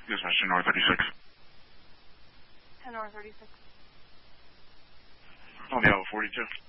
Dispatch 10 North 36. 10 North 36. On behalf of 42.